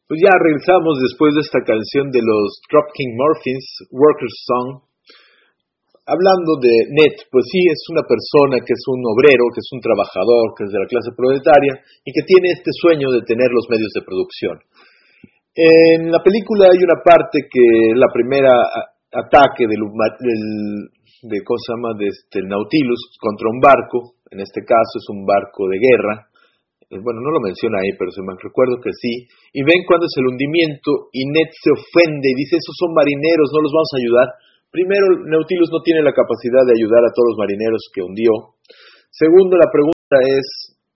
Pues ya regresamos después de esta canción de los Dropkick Murphys, Workers Song. Hablando de Ned, pues sí, es una persona que es un obrero, que es un trabajador, que es de la clase proletaria y que tiene este sueño de tener los medios de producción. En la película hay una parte que la primera ataque del Nautilus contra un barco, en este caso es un barco de guerra. Bueno, no lo menciona ahí, pero se me recuerdo que sí. Y ven cuando es el hundimiento y Ned se ofende y dice, esos son marineros, no los vamos a ayudar. Primero, Nautilus no tiene la capacidad de ayudar a todos los marineros que hundió. Segundo, la pregunta es,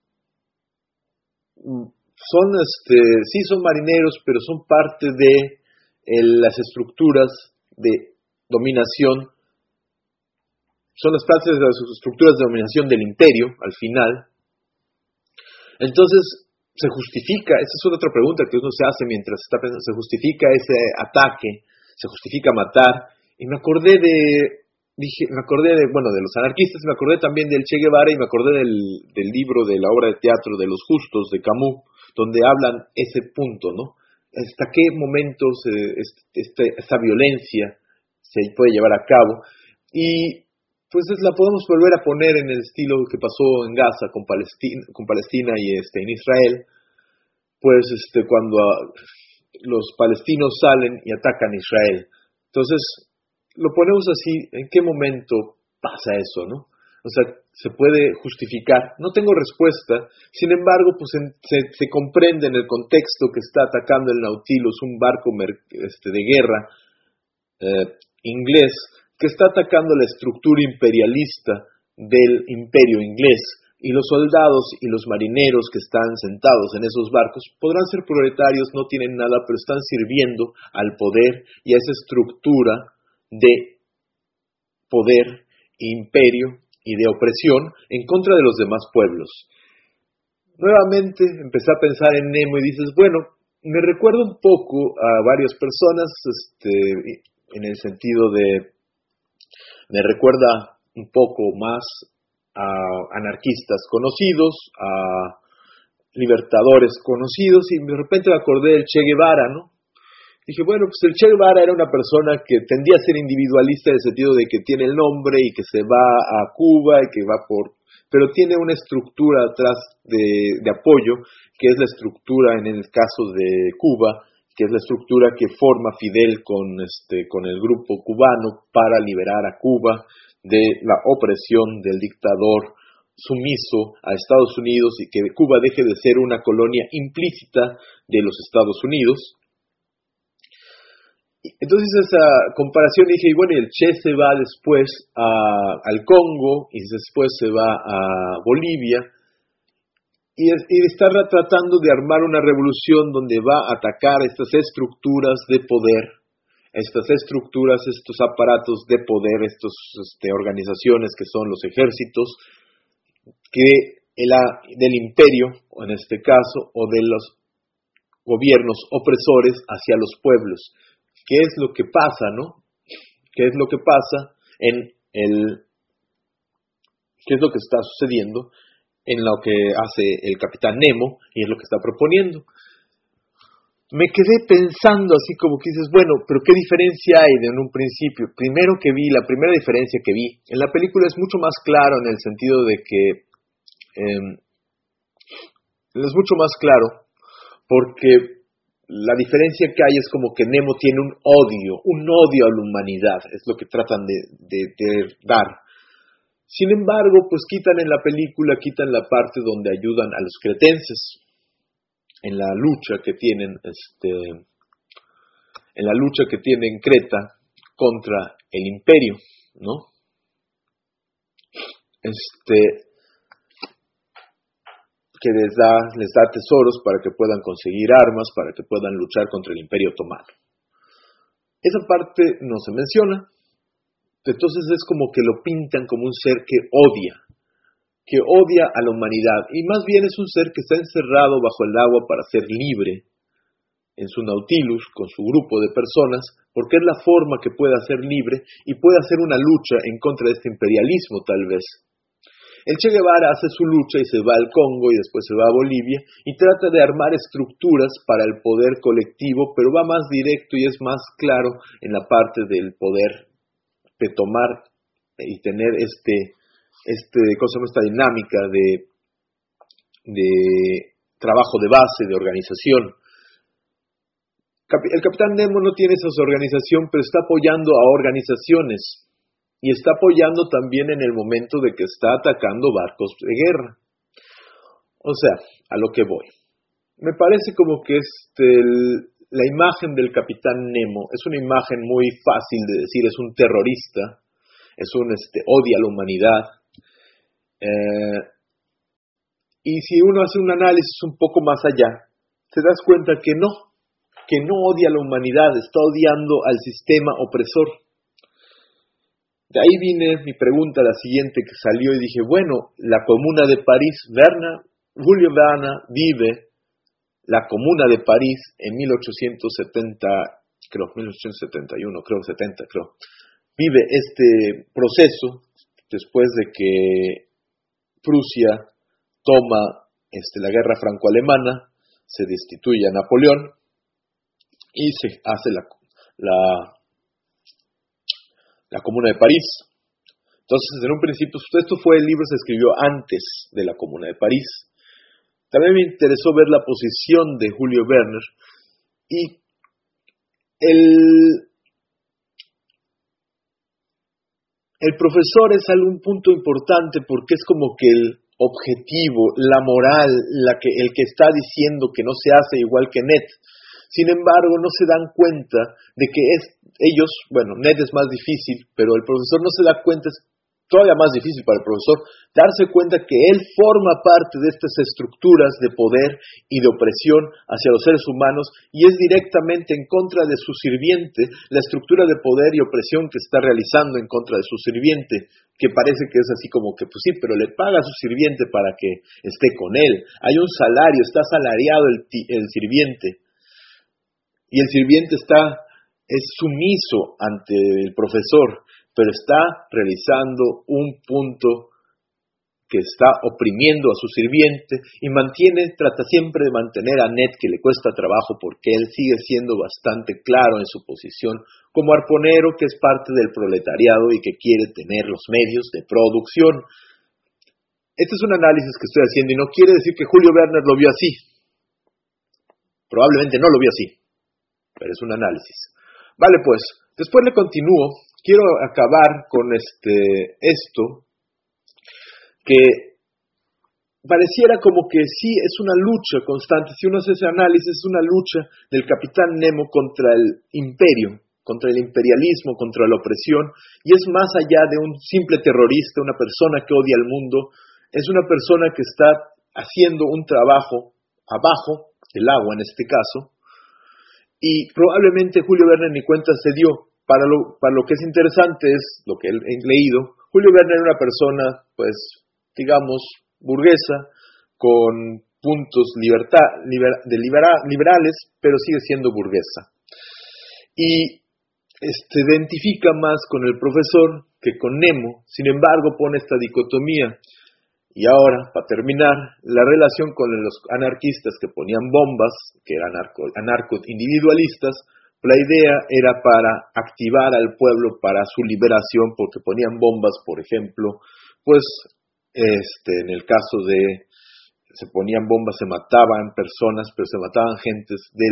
sí son marineros, pero son parte de las estructuras de dominación, son las partes de las estructuras de dominación del imperio, al final. Entonces, se justifica, esa es otra pregunta que uno se hace mientras está pensando, se justifica ese ataque, se justifica matar, y me acordé de los anarquistas, me acordé también del Che Guevara y me acordé del libro de la obra de teatro de Los Justos, de Camus, donde hablan ese punto, ¿no? ¿Hasta qué momento esta violencia se puede llevar a cabo? Y pues la podemos volver a poner en el estilo que pasó en Gaza con Palestina y en Israel, pues cuando los palestinos salen y atacan a Israel. Entonces, lo ponemos así, ¿en qué momento pasa eso, no? O sea, se puede justificar. No tengo respuesta, sin embargo, pues se comprende en el contexto que está atacando el Nautilus, un barco de guerra inglés, que está atacando la estructura imperialista del imperio inglés, y los soldados y los marineros que están sentados en esos barcos podrán ser proletarios, no tienen nada, pero están sirviendo al poder y a esa estructura de poder, imperio y de opresión en contra de los demás pueblos. Nuevamente empecé a pensar en Nemo y dices, bueno, me recuerda un poco a varias personas, en el sentido de, me recuerda un poco más a anarquistas conocidos, a libertadores conocidos, y de repente me acordé del Che Guevara, ¿no? Dije, bueno, pues el Che Guevara era una persona que tendía a ser individualista en el sentido de que tiene el nombre y que se va a Cuba y que va pero tiene una estructura atrás de apoyo, que es la estructura en el caso de Cuba, que es la estructura que forma Fidel con el grupo cubano para liberar a Cuba de la opresión del dictador sumiso a Estados Unidos y que Cuba deje de ser una colonia implícita de los Estados Unidos. Entonces esa comparación dije, y bueno, el Che se va después al Congo y después se va a Bolivia y está tratando de armar una revolución donde va a atacar estas estructuras de poder, estas estructuras, estos aparatos de poder, estas organizaciones que son los ejércitos del imperio, en este caso, o de los gobiernos opresores hacia los pueblos. ¿Qué es lo que pasa, no? ¿Qué es lo que pasa qué es lo que está sucediendo en lo que hace el Capitán Nemo y es lo que está proponiendo? Me quedé pensando así como que dices, bueno, pero ¿qué diferencia hay en un principio? La primera diferencia que vi en la película es mucho más claro en el sentido de que es mucho más claro porque la diferencia que hay es como que Nemo tiene un odio a la humanidad, es lo que tratan de dar. Sin embargo, pues quitan la parte donde ayudan a los cretenses en la lucha que tienen, Creta contra el imperio, ¿no? Que les da tesoros para que puedan conseguir armas, para que puedan luchar contra el Imperio Otomano. Esa parte no se menciona, entonces es como que lo pintan como un ser que odia a la humanidad, y más bien es un ser que está encerrado bajo el agua para ser libre en su Nautilus, con su grupo de personas, porque es la forma que puede ser libre y puede hacer una lucha en contra de este imperialismo tal vez. El Che Guevara hace su lucha y se va al Congo y después se va a Bolivia y trata de armar estructuras para el poder colectivo, pero va más directo y es más claro en la parte del poder de tomar y tener esta dinámica de trabajo de base, de organización. El Capitán Nemo no tiene esa organización, pero está apoyando a organizaciones y está apoyando también en el momento de que está atacando barcos de guerra. O sea, a lo que voy. Me parece como que la imagen del Capitán Nemo es una imagen muy fácil de decir, es un terrorista, es un odia a la humanidad. Y si uno hace un análisis un poco más allá, te das cuenta que no odia a la humanidad, está odiando al sistema opresor. De ahí vine mi pregunta, la siguiente que salió, y dije, bueno, la Comuna de París, Julio Verne vive la Comuna de París en 1870, creo, 1871, creo, 70, creo. Vive este proceso después de que Prusia toma la guerra franco-alemana, se destituye a Napoleón y se hace la Comuna de París. Entonces, en un principio, el libro se escribió antes de la Comuna de París. También me interesó ver la posición de Julio Verne y el profesor es algún punto importante porque es como que el objetivo, la moral, el que está diciendo que no se hace igual que Ned. Sin embargo, no se dan cuenta de que Ned es más difícil, pero el profesor no se da cuenta, es todavía más difícil para el profesor, darse cuenta que él forma parte de estas estructuras de poder y de opresión hacia los seres humanos y es directamente en contra de su sirviente, la estructura de poder y opresión que está realizando en contra de su sirviente, que parece que es así como que, pues sí, pero le paga a su sirviente para que esté con él. Hay un salario, está asalariado el sirviente. Y el sirviente es sumiso ante el profesor, pero está realizando un punto que está oprimiendo a su sirviente y trata siempre de mantener a Ned, que le cuesta trabajo porque él sigue siendo bastante claro en su posición como arponero, que es parte del proletariado y que quiere tener los medios de producción. Este es un análisis que estoy haciendo y no quiere decir que Julio Verne lo vio así. Probablemente no lo vio así, pero es un análisis. Vale, pues, después le continúo. Quiero acabar con esto, que pareciera como que sí es una lucha constante. Si uno hace ese análisis, es una lucha del Capitán Nemo contra el imperio, contra el imperialismo, contra la opresión, y es más allá de un simple terrorista, una persona que odia al mundo, es una persona que está haciendo un trabajo abajo del agua en este caso, y probablemente Julio Verne ni cuenta se dio. Para lo que es interesante es lo que he leído. Julio Verne era una persona, pues, digamos, burguesa, con puntos liberales, pero sigue siendo burguesa. Y se identifica más con el profesor que con Nemo, sin embargo pone esta dicotomía. Y ahora, para terminar, la relación con los anarquistas que ponían bombas, que eran anarco-individualistas, la idea era para activar al pueblo para su liberación, porque ponían bombas, por ejemplo, pues en el caso de se ponían bombas, se mataban personas, pero se mataban gentes de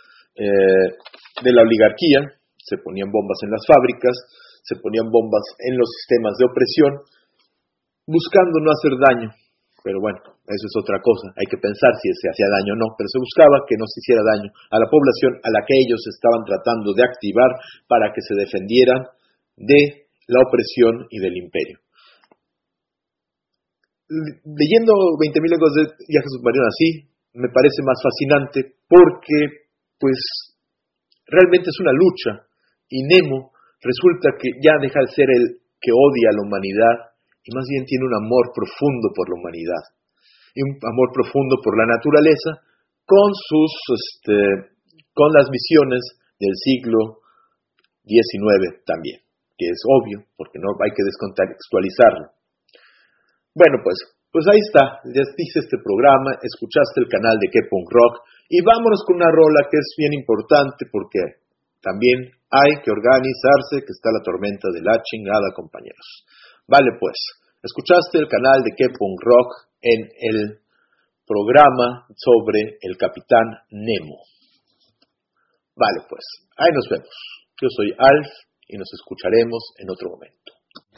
la oligarquía, se ponían bombas en las fábricas, se ponían bombas en los sistemas de opresión, buscando no hacer daño. Pero bueno, eso es otra cosa, hay que pensar si se hacía daño o no, pero se buscaba que no se hiciera daño a la población a la que ellos estaban tratando de activar para que se defendieran de la opresión y del imperio. Leyendo 20.000 leguas de viaje submarino así, me parece más fascinante porque, pues, realmente es una lucha y Nemo resulta que ya deja de ser el que odia a la humanidad y más bien tiene un amor profundo por la humanidad y un amor profundo por la naturaleza con las visiones del siglo XIX también, que es obvio porque no hay que descontextualizarlo. Bueno, pues ahí está, ya dice este programa, escuchaste el canal de K-Punk Rock y vámonos con una rola que es bien importante porque también hay que organizarse, que está la tormenta de la chingada, compañeros. Vale, pues, escuchaste el canal de K-Punk Rock en el programa sobre el Capitán Nemo. Vale, pues, ahí nos vemos. Yo soy Alf y nos escucharemos en otro momento.